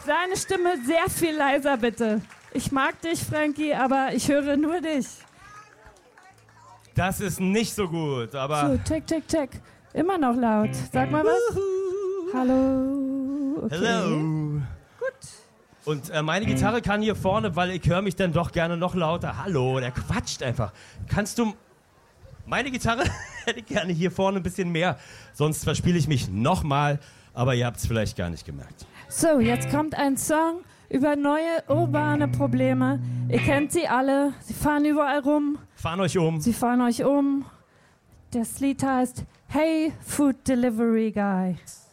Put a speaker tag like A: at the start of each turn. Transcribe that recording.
A: Seine Stimme sehr viel leiser, bitte. Ich mag dich, Frankie, aber ich höre nur dich.
B: Das ist nicht so gut, aber...
A: So, check, check, check. Immer noch laut. Sag mal was. Hallo. Okay.
B: Hello.
A: Gut.
B: Und meine Gitarre kann hier vorne, weil ich höre mich dann doch gerne noch lauter. Hallo, der quatscht einfach. Kannst du... Meine Gitarre hätte ich gerne hier vorne ein bisschen mehr. Sonst verspiele ich mich nochmal, aber ihr habt es vielleicht gar nicht gemerkt.
A: So, jetzt kommt ein Song über neue urbane Probleme. Ihr kennt sie alle. Sie fahren überall rum.
B: Fahren euch um.
A: Sie fahren euch um. Das Lied heißt Hey Food Delivery Guy.